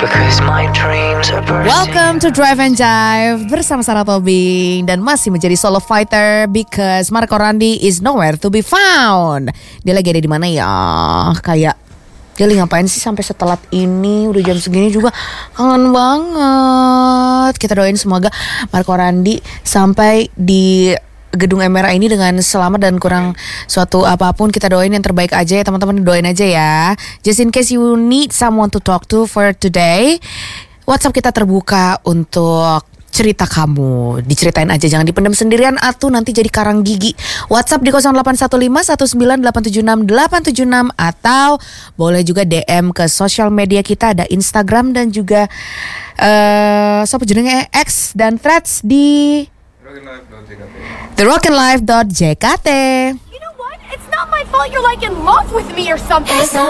Welcome to Drive and Jive bersama Sarah Tobing dan masih menjadi solo fighter because Marco Randi is nowhere to be found. Dia lagi ada di mana ya? Kayak dia lagi ngapain sih sampai setelat ini? Udah jam segini juga kangen banget. Kita doain semoga Marco Randi sampai di gedung MRA ini dengan selamat dan kurang suatu apapun. Kita doain yang terbaik aja ya teman-teman, doain aja ya. Just in case you need someone to talk to for today, WhatsApp kita terbuka untuk cerita kamu. Diceritain aja, jangan dipendam sendirian atau nanti jadi karang gigi. WhatsApp di 081519876876 atau boleh juga DM ke sosial media kita, ada Instagram dan juga siapa jenenge X dan Threads di TheRockandLife.jkt. You know what? It's not my fault you're like in love with me or something.